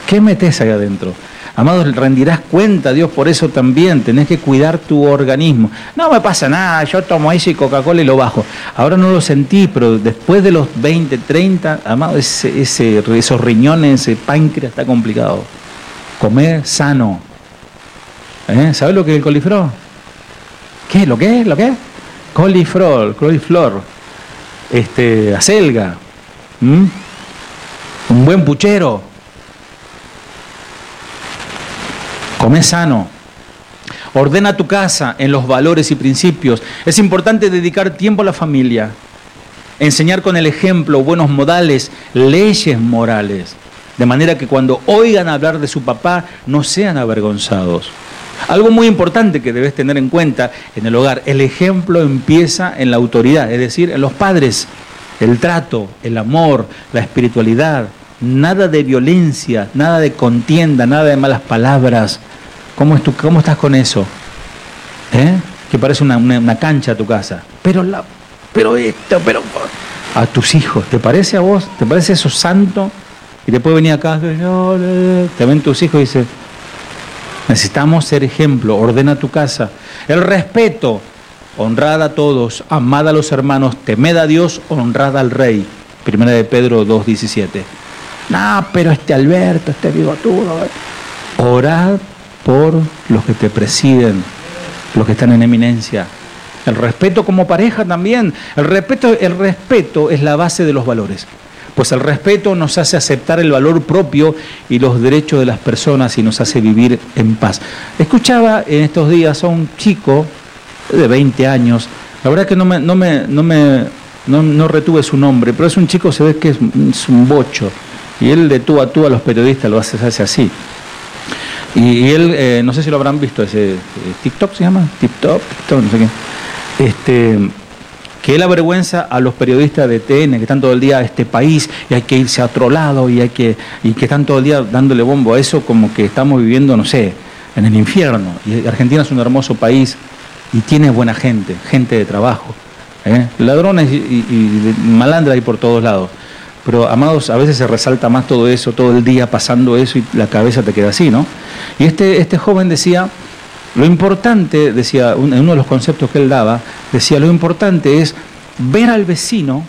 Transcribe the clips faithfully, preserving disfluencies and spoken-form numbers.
¿Qué metés ahí adentro? Amados, rendirás cuenta a Dios, por eso también tenés que cuidar tu organismo. No me pasa nada, yo tomo ese Coca-Cola y lo bajo. Ahora no lo sentí, pero después de los veinte, treinta, amados, ese, ese, esos riñones, ese páncreas está complicado. Comer sano. ¿Eh? ¿Sabes lo que es el coliflor? ¿Qué? ¿Lo qué? ¿Lo qué? Coliflor, coliflor. Este, acelga. ¿Mm? Un buen puchero. Come sano. Ordena tu casa en los valores y principios. Es importante dedicar tiempo a la familia. Enseñar con el ejemplo buenos modales, leyes morales. De manera que cuando oigan hablar de su papá no sean avergonzados. Algo muy importante que debes tener en cuenta en el hogar. El ejemplo empieza en la autoridad, es decir, en los padres. El trato, el amor, la espiritualidad. Nada de violencia, nada de contienda, nada de malas palabras. ¿Cómo, es tu, cómo estás con eso? ¿Eh? Que parece una, una, una cancha tu casa. Pero la, pero esto, pero... A tus hijos, ¿te parece a vos? ¿Te parece eso santo? Y después venía acá, te ven tus hijos y dice, necesitamos ser ejemplo, ordena tu casa. El respeto, honrad a todos, amad a los hermanos, temed a Dios, honrad al rey. Primera de Pedro dos diecisiete. No, pero este Alberto, este bigotudo. Orad por los que te presiden, los que están en eminencia. El respeto como pareja también. El respeto, el respeto es la base de los valores. Pues el respeto nos hace aceptar el valor propio y los derechos de las personas y nos hace vivir en paz. Escuchaba en estos días a un chico de veinte años, la verdad que no me, no me, no me, no, no retuve su nombre, pero es un chico, se ve que es, es un bocho. Y él de tú a tú a los periodistas lo hace, hace así. Y, y él, eh, no sé si lo habrán visto, ese eh, TikTok se llama, TikTok, TikTok, no sé qué. Este, que él avergüenza a los periodistas de T N que están todo el día a este país y hay que irse a otro lado y hay que y que están todo el día dándole bombo a eso como que estamos viviendo, no sé, en el infierno. Y Argentina es un hermoso país y tiene buena gente, gente de trabajo, ¿eh? Ladrones y, y, y malandras hay por todos lados. Pero, amados, a veces se resalta más todo eso, todo el día pasando eso y la cabeza te queda así, ¿no? Y este, este joven decía, lo importante, decía, en uno de los conceptos que él daba, decía, lo importante es ver al vecino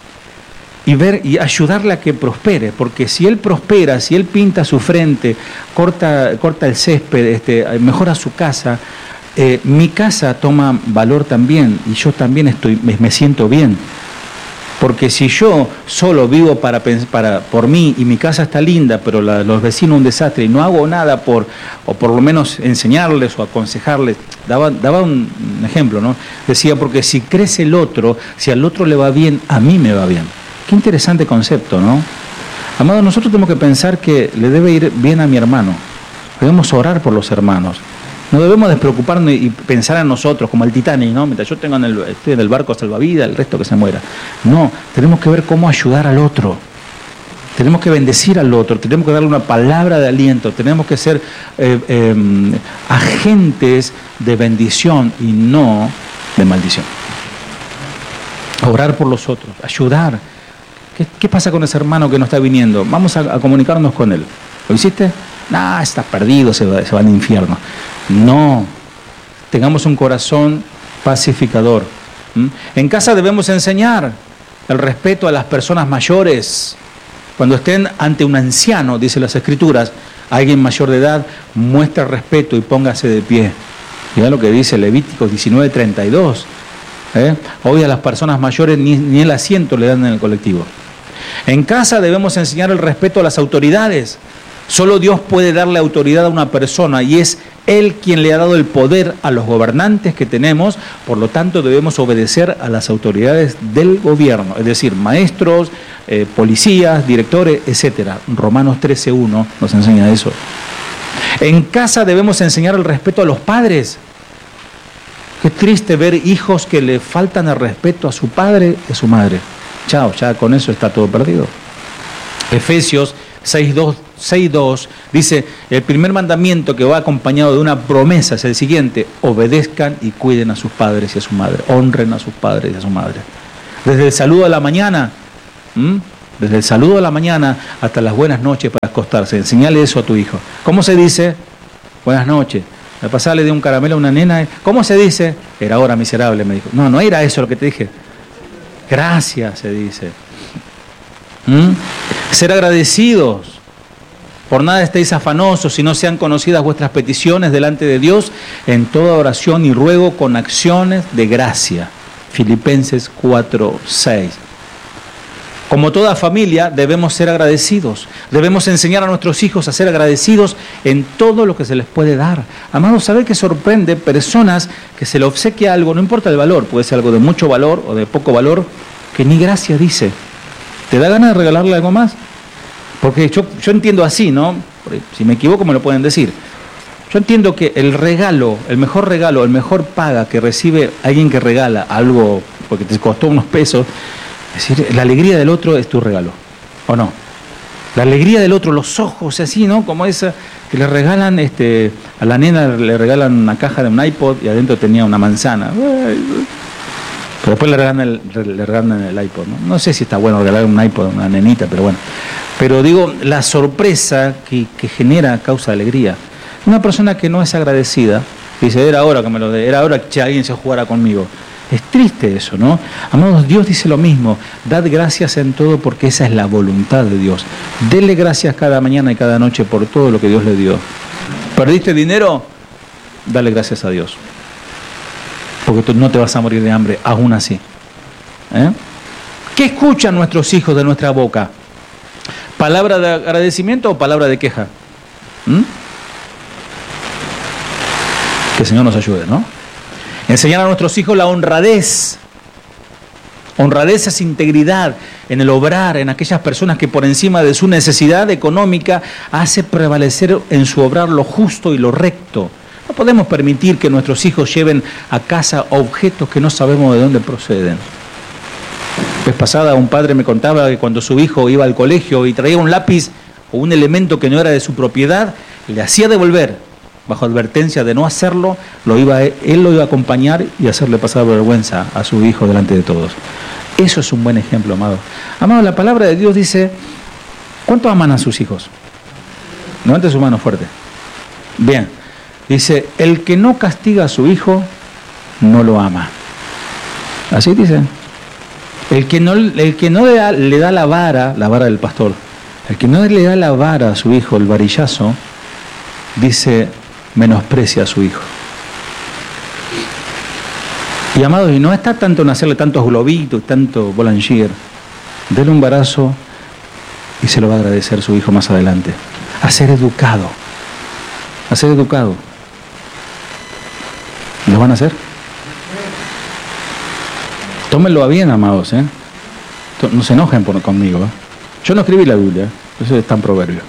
y ver y ayudarle a que prospere, porque si él prospera, si él pinta su frente, corta, corta el césped, este, mejora su casa, eh, mi casa toma valor también y yo también estoy, me, me siento bien. Porque si yo solo vivo para, para, por mí y mi casa está linda, pero la, los vecinos un desastre y no hago nada por, o por lo menos enseñarles o aconsejarles, daba, daba un ejemplo, ¿no? Decía, porque si crece el otro, si al otro le va bien, a mí me va bien. Qué interesante concepto, ¿no? Amado, nosotros tenemos que pensar que le debe ir bien a mi hermano. Debemos orar por los hermanos. No debemos despreocuparnos y pensar en nosotros como el Titanic, ¿no? Mientras yo tengo en el, estoy en el barco salvavidas, el resto que se muera. No, tenemos que ver cómo ayudar al otro. Tenemos que bendecir al otro, tenemos que darle una palabra de aliento, tenemos que ser eh, eh, agentes de bendición y no de maldición. Orar por los otros, ayudar. ¿Qué, qué pasa con ese hermano que no está viniendo? Vamos a, a comunicarnos con él. ¿Lo hiciste? Nah, está perdido, se va, se va al infierno. No, tengamos un corazón pacificador. ¿Mm? En casa debemos enseñar el respeto a las personas mayores. Cuando estén ante un anciano, dice las Escrituras, alguien mayor de edad, muestra respeto y póngase de pie. Mirá lo que dice Levíticos diecinueve treinta y dos. ¿Eh? Hoy a las personas mayores ni, ni el asiento le dan en el colectivo. En casa debemos enseñar el respeto a las autoridades. Solo Dios puede darle autoridad a una persona y es Él quien le ha dado el poder a los gobernantes que tenemos, por lo tanto debemos obedecer a las autoridades del gobierno, es decir, maestros, eh, policías, directores, etcétera. Romanos trece uno nos enseña eso. En casa debemos enseñar el respeto a los padres. Qué triste ver hijos que le faltan el respeto a su padre y a su madre. Chao, ya con eso está todo perdido. Efesios seis dos dice, el primer mandamiento que va acompañado de una promesa es el siguiente: obedezcan y cuiden a sus padres y a su madre, honren a sus padres y a su madre. Desde el saludo a la mañana, ¿m? Desde el saludo a la mañana hasta las buenas noches para acostarse. Enseñale eso a tu hijo. ¿Cómo se dice? Buenas noches. La pasada le di un caramelo a una nena. ¿Cómo se dice? Era hora miserable, me dijo. No, no era eso lo que te dije. Gracias, se dice. ¿Mm? Ser agradecidos. Por nada estéis afanosos, si no sean conocidas vuestras peticiones delante de Dios, en toda oración y ruego con acciones de gracia. Filipenses cuatro, seis. Como toda familia debemos ser agradecidos, debemos enseñar a nuestros hijos a ser agradecidos en todo lo que se les puede dar. Amados, ¿sabe qué sorprende? Personas que se le obsequia algo, no importa el valor, puede ser algo de mucho valor o de poco valor, que ni gracias dice. ¿Te da ganas de regalarle algo más? Porque yo, yo entiendo así, ¿no? Si me equivoco me lo pueden decir. Yo entiendo que el regalo, el mejor regalo, el mejor paga que recibe alguien que regala algo porque te costó unos pesos, es decir, la alegría del otro es tu regalo, ¿o no? La alegría del otro, los ojos así, ¿no? Como esa que le regalan, este, a la nena le regalan una caja de un iPod y adentro tenía una manzana. Pero después le regalan el, le regalan el iPod, ¿no? No sé si está bueno regalar un iPod a una nenita, pero bueno. Pero digo, la sorpresa que, que genera causa alegría. Una persona que no es agradecida, dice, era hora que me lo dé, era hora que alguien se jugara conmigo. Es triste eso, ¿no? Amados, Dios dice lo mismo, dad gracias en todo porque esa es la voluntad de Dios. Dele gracias cada mañana y cada noche por todo lo que Dios le dio. ¿Perdiste dinero? Dale gracias a Dios. Porque tú no te vas a morir de hambre, aún así. ¿Eh? ¿Qué escuchan nuestros hijos de nuestra boca? ¿Palabra de agradecimiento o palabra de queja? ¿Mm? Que el Señor nos ayude, ¿no? Enseñar a nuestros hijos la honradez. Honradez es integridad en el obrar, en aquellas personas que por encima de su necesidad económica hace prevalecer en su obrar lo justo y lo recto. No podemos permitir que nuestros hijos lleven a casa objetos que no sabemos de dónde proceden. La vez pasada un padre me contaba que cuando su hijo iba al colegio y traía un lápiz o un elemento que no era de su propiedad, le hacía devolver. Bajo advertencia de no hacerlo, lo iba, él lo iba a acompañar y hacerle pasar vergüenza a su hijo delante de todos. Eso es un buen ejemplo, amado. Amado, la palabra de Dios dice, ¿cuánto aman a sus hijos? Levante su mano fuerte. Bien, dice, el que no castiga a su hijo, no lo ama. Así dice. El que no, el que no le, da, le da la vara, la vara del pastor, el que no le da la vara a su hijo, el varillazo, dice, menosprecia a su hijo. Y amados, y no está tanto en hacerle tantos globitos, tanto Boulanger. Dele un barazo y se lo va a agradecer su hijo más adelante. A ser educado. A ser educado. ¿Lo van a hacer? Tómenlo a bien, amados, ¿eh? No se enojen por, conmigo, ¿eh? Yo no escribí la Biblia, ¿eh? Eso está en Proverbios.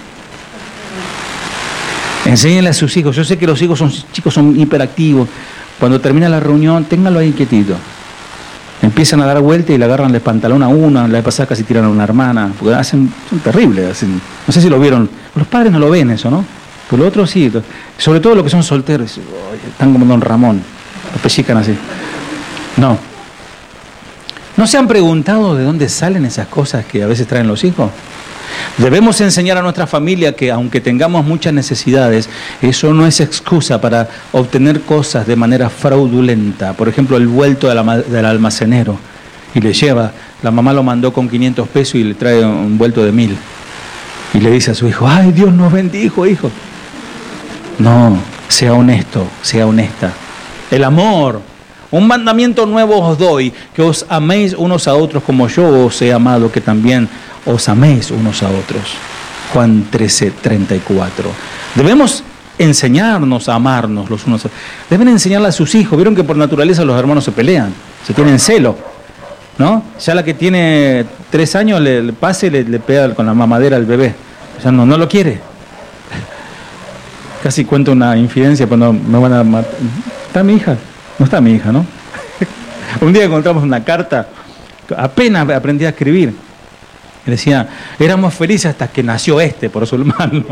Enséñenle a sus hijos. Yo sé que los hijos son chicos, son hiperactivos. Cuando termina la reunión, ténganlo ahí quietito. Empiezan a dar vuelta y le agarran el pantalón a una, la vez pasada casi tiran a una hermana, porque hacen, son terribles. Hacen, no sé si lo vieron. Los padres no lo ven eso, ¿no? Pero los otros sí. Sobre todo los que son solteros. Están como Don Ramón. Los pellizcan así. No. ¿No se han preguntado de dónde salen esas cosas que a veces traen los hijos? Debemos enseñar a nuestra familia que aunque tengamos muchas necesidades, eso no es excusa para obtener cosas de manera fraudulenta. Por ejemplo, el vuelto de la, del almacenero y le lleva, la mamá lo mandó con quinientos pesos y le trae un vuelto de mil. Y le dice a su hijo, ay, Dios nos bendijo, hijo. No, sea honesto, sea honesta. El amor. Un mandamiento nuevo os doy, que os améis unos a otros como yo os he amado, que también os améis unos a otros. Juan trece, treinta y cuatro. Debemos enseñarnos a amarnos los unos a otros. Deben enseñarle a sus hijos. Vieron que por naturaleza los hermanos se pelean, se tienen celo, ¿no? Ya la que tiene tres años le, le pase y le, le pega con la mamadera al bebé. Ya no, no lo quiere. Casi cuento una infidencia cuando me van a matar. ¿Está mi hija? No está mi hija, ¿no? Un día encontramos una carta, apenas aprendí a escribir. Y decía, éramos felices hasta que nació este, por su hermano.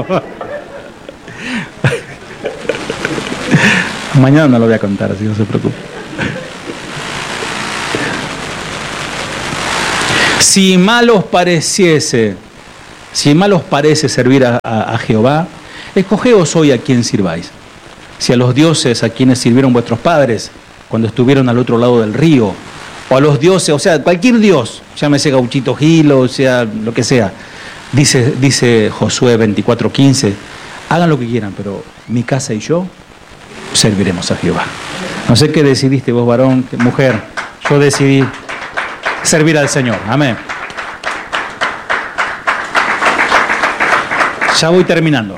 Mañana no lo voy a contar, así que no se preocupe. Si mal os pareciese, si mal os parece servir a, a, a Jehová, escogeos hoy a quién sirváis. Si a los dioses a quienes sirvieron vuestros padres cuando estuvieron al otro lado del río, o a los dioses, o sea, cualquier dios, llámese Gauchito Gil, o sea, lo que sea, dice, dice Josué veinticuatro quince, hagan lo que quieran, pero mi casa y yo serviremos a Jehová. No sé qué decidiste vos, varón, mujer, yo decidí servir al Señor. Amén. Ya voy terminando.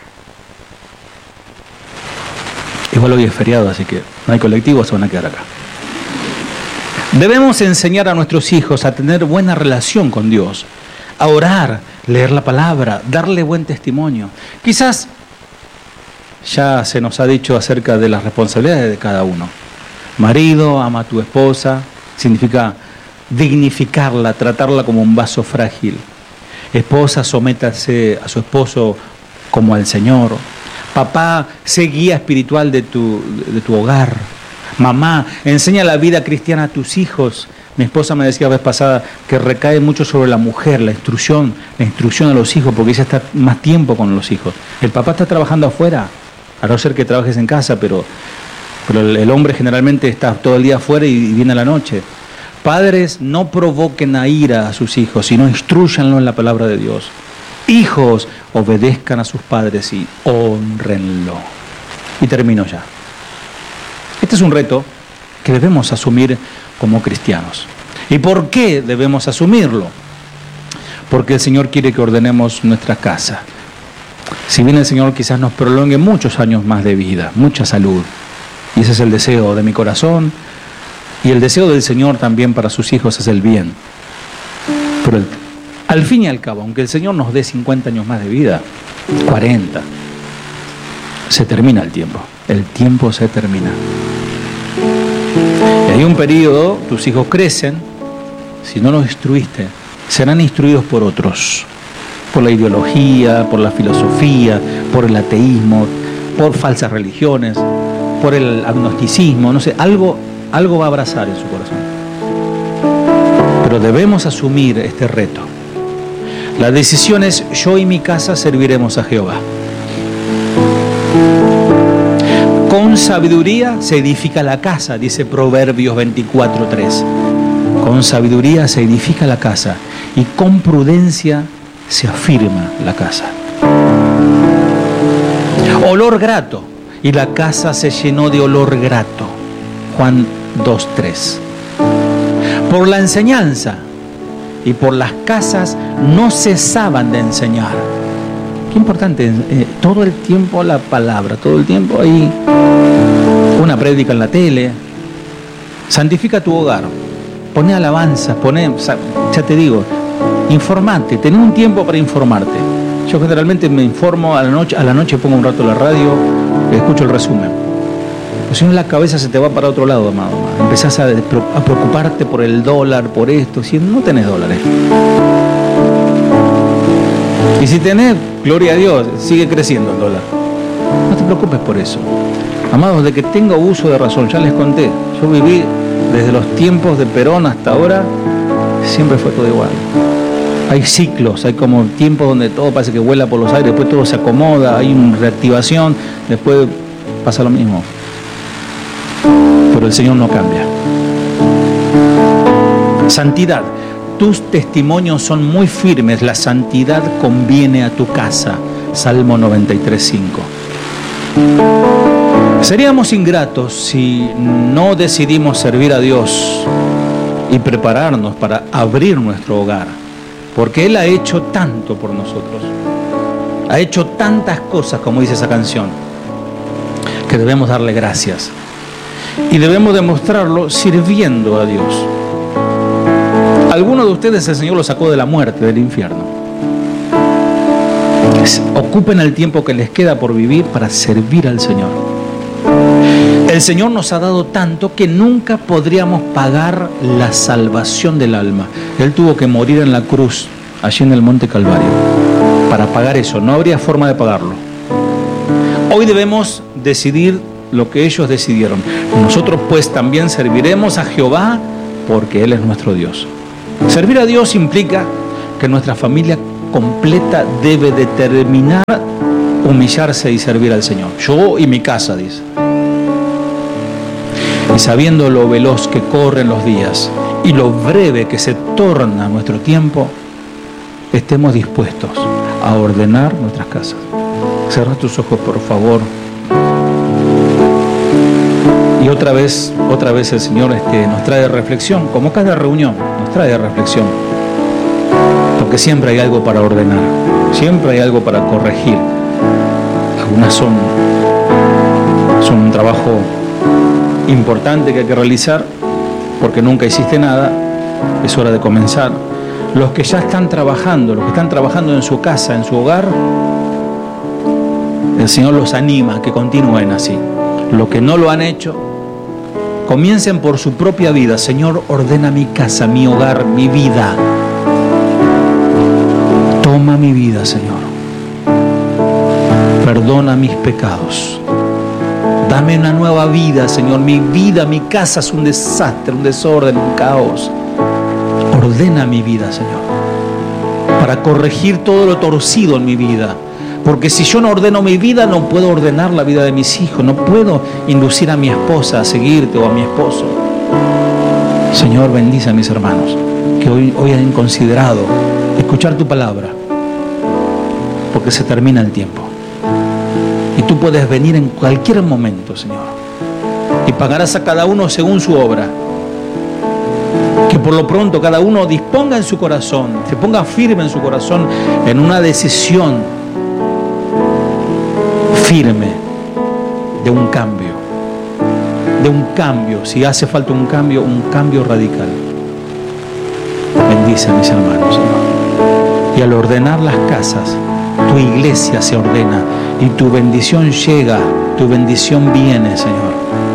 Igual hoy es feriado, así que no hay colectivo, se van a quedar acá. Debemos enseñar a nuestros hijos a tener buena relación con Dios, a orar, leer la palabra, darle buen testimonio. Quizás ya se nos ha dicho acerca de las responsabilidades de cada uno. Marido, ama a tu esposa, significa dignificarla, tratarla como un vaso frágil. Esposa, sométase a su esposo como al Señor. Papá, sé guía espiritual de tu, de tu hogar. Mamá, enseña la vida cristiana a tus hijos. Mi esposa me decía la vez pasada que recae mucho sobre la mujer, la instrucción, la instrucción a los hijos, porque ella está más tiempo con los hijos. El papá está trabajando afuera, a no ser que trabajes en casa, pero, pero el, el hombre generalmente está todo el día afuera y, y viene a la noche. Padres, no provoquen a ira a sus hijos, sino instrúyanlo en la palabra de Dios. Hijos, obedezcan a sus padres y honrenlo. Y termino ya. Este es un reto que debemos asumir como cristianos. ¿Y por qué debemos asumirlo? Porque el Señor quiere que ordenemos nuestra casa. Si bien el Señor quizás nos prolongue muchos años más de vida, mucha salud, y ese es el deseo de mi corazón, y el deseo del Señor también para sus hijos es el bien. Pero el, al fin y al cabo, aunque el Señor nos dé cincuenta años más de vida, cuarenta, se termina el tiempo. El tiempo se termina. Y hay un periodo, tus hijos crecen, si no los instruiste, serán instruidos por otros, por la ideología, por la filosofía, por el ateísmo, por falsas religiones, por el agnosticismo, no sé, algo, algo va a abrazar en su corazón. Pero debemos asumir este reto. La decisión es: yo y mi casa serviremos a Jehová. Con sabiduría se edifica la casa, dice Proverbios veinticuatro tres. Con sabiduría se edifica la casa y con prudencia se afirma la casa. Olor grato, y la casa se llenó de olor grato. Juan dos tres. Por la enseñanza y por las casas no cesaban de enseñar. Qué importante, eh, todo el tiempo la palabra, todo el tiempo ahí una prédica en la tele. Santifica tu hogar, pone alabanzas, pone, ya te digo, informate, ten un tiempo para informarte. Yo generalmente me informo a la noche, a la noche pongo un rato la radio, escucho el resumen. Pues si no, la cabeza se te va para otro lado, amado. Empezás a, a preocuparte por el dólar, por esto, si no tenés dólares. Y si tenés, gloria a Dios, sigue creciendo el dólar. No te preocupes por eso. Amados, de que tengo uso de razón, ya les conté. Yo viví desde los tiempos de Perón hasta ahora, siempre fue todo igual. Hay ciclos, hay como tiempos donde todo parece que vuela por los aires, después todo se acomoda, hay una reactivación, después pasa lo mismo. Pero el Señor no cambia. Santidad. Tus testimonios son muy firmes, la santidad conviene a tu casa. Salmo noventa y tres cinco. Seríamos ingratos si no decidimos servir a Dios y prepararnos para abrir nuestro hogar, porque Él ha hecho tanto por nosotros, ha hecho tantas cosas, como dice esa canción, que debemos darle gracias y debemos demostrarlo sirviendo a Dios. Algunos de ustedes el Señor los sacó de la muerte, del infierno. Ocupen el tiempo que les queda por vivir para servir al Señor. El Señor nos ha dado tanto que nunca podríamos pagar la salvación del alma. Él tuvo que morir en la cruz, allí en el Monte Calvario, para pagar eso. No habría forma de pagarlo. Hoy debemos decidir lo que ellos decidieron. Nosotros pues también serviremos a Jehová porque Él es nuestro Dios. Servir a Dios implica que nuestra familia completa debe determinar humillarse y servir al Señor. Yo y mi casa, dice. Y sabiendo lo veloz que corren los días y lo breve que se torna nuestro tiempo, estemos dispuestos a ordenar nuestras casas. Cierra tus ojos, por favor. Y otra vez, otra vez el Señor este, nos trae reflexión, como cada reunión, nos trae reflexión. Porque siempre hay algo para ordenar, siempre hay algo para corregir. Algunas son, son un trabajo importante que hay que realizar, porque nunca hiciste nada, es hora de comenzar. Los que ya están trabajando, los que están trabajando en su casa, en su hogar, el Señor los anima a que continúen así. Los que no lo han hecho, comiencen por su propia vida. Señor, ordena mi casa, mi hogar, mi vida. Toma mi vida, Señor. Perdona mis pecados. Dame una nueva vida, Señor. Mi vida, mi casa es un desastre, un desorden, un caos. Ordena mi vida, Señor, para corregir todo lo torcido en mi vida. Porque si yo no ordeno mi vida, no puedo ordenar la vida de mis hijos. No puedo inducir a mi esposa a seguirte o a mi esposo. Señor, bendice a mis hermanos que hoy, hoy han considerado escuchar tu palabra. Porque se termina el tiempo. Y tú puedes venir en cualquier momento, Señor. Y pagarás a cada uno según su obra. Que por lo pronto cada uno disponga en su corazón, se ponga firme en su corazón en una decisión firme de un cambio, de un cambio, si hace falta un cambio, un cambio radical. Bendice a mis hermanos, Señor. Y al ordenar las casas, tu iglesia se ordena y tu bendición llega, tu bendición viene, Señor.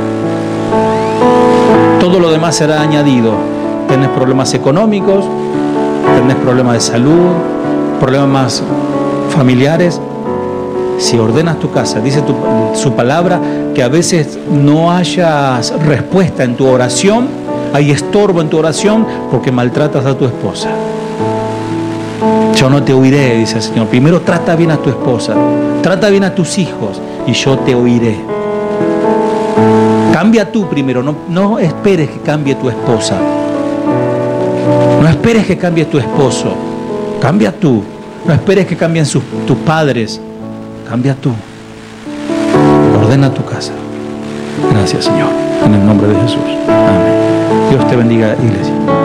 Todo lo demás será añadido. Tenés problemas económicos, tenés problemas de salud, problemas familiares. Si ordenas tu casa, dice tu, su palabra, que a veces no haya respuesta en tu oración, hay estorbo en tu oración porque maltratas a tu esposa. Yo no te oiré, dice el Señor. Primero trata bien a tu esposa, trata bien a tus hijos y yo te oiré. Cambia tú primero, no, no esperes que cambie tu esposa. No esperes que cambie tu esposo. Cambia tú. No esperes que cambien sus, tus padres. Cambia tú. Ordena tu casa. Gracias, Señor. En el nombre de Jesús. Amén. Dios te bendiga, iglesia.